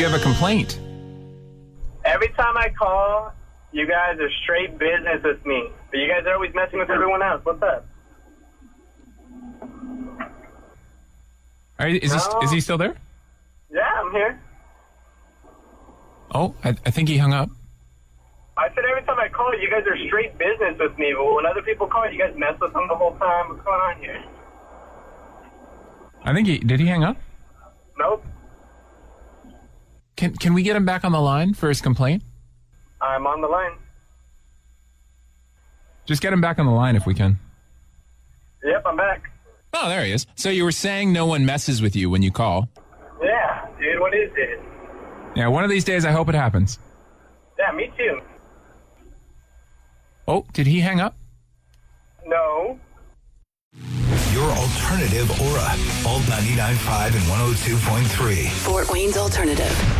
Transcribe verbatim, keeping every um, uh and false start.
you have a complaint? Every time I call, you guys are straight business with me. But you guys are always messing with everyone else. What's up? Are you, is, No. he, is he still there? Yeah, I'm here. Oh, I, I think he hung up. I said every time I call, you guys are straight business with me. But when other people call, you guys mess with them the whole time. What's going on here? I think he... Did he hang up? Nope. Can Can we get him back on the line for his complaint? I'm on the line. Just get him back on the line if we can. Yep, I'm back. Oh, there he is. So you were saying no one messes with you when you call. Yeah, dude, what is it? Yeah, one of these days I hope it happens. Yeah, me too. Oh, did he hang up? No. Your alternative Aura. Alt ninety-nine point five and one oh two point three. Fort Wayne's Alternative.